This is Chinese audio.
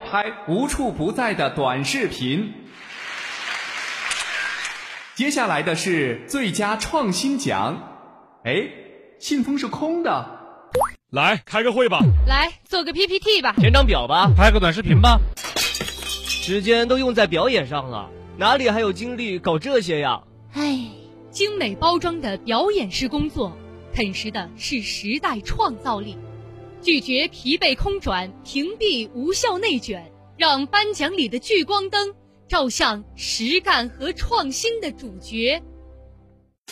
拍无处不在的短视频。接下来的是最佳创新奖。哎，信封是空的。 来开个会吧， 来做个 PPT 吧， 填张表吧， 拍个短视频吧。 时间都用在表演上了，哪里还有精力搞这些呀？ 唉，精美包装的表演式工作，啃食的是时代创造力。拒绝疲惫空转，屏蔽无效内卷，让颁奖礼的聚光灯照向实干和创新的主角。